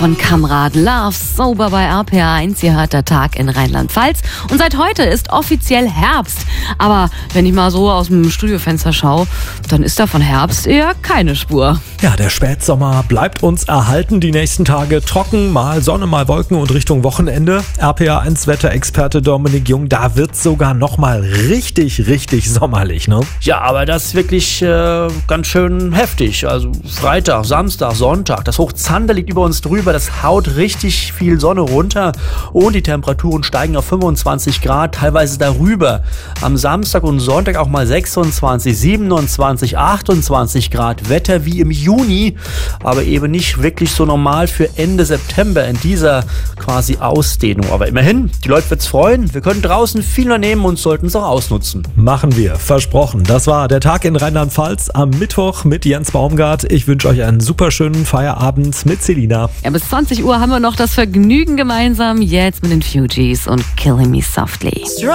von Kamrad Love Sober bei RPA1. Ihr hört der Tag in Rheinland-Pfalz. Und seit heute ist offiziell Herbst. Aber wenn ich mal so aus dem Studiofenster schaue, dann ist da von Herbst eher keine Spur. Ja, der Spätsommer bleibt uns erhalten. Die nächsten Tage trocken, mal Sonne, mal Wolken und Richtung Wochenende. RPA1-Wetterexperte Dominik Jung, da wird's sogar nochmal richtig sommerlich, ne? Ja, aber das ist wirklich ganz schön heftig. Also Freitag, Samstag, Sonntag, das Hochzander liegt über uns drüber. Das haut richtig viel Sonne runter und die Temperaturen steigen auf 25 Grad, teilweise darüber. Am Samstag und Sonntag auch mal 26, 27, 28 Grad. Wetter wie im Juni, aber eben nicht wirklich so normal für Ende September in dieser quasi Ausdehnung. Aber immerhin, die Leute wird's freuen. Wir können draußen viel unternehmen und sollten es auch ausnutzen. Machen wir, versprochen. Das war der Tag in Rheinland-Pfalz am Mittwoch mit Jens Baumgart. Ich wünsche euch einen super schönen Feierabend mit Selina. Ja, bis 20 Uhr haben wir noch das Vergnügen gemeinsam. Jetzt mit den Fugees und Killing Me Softly.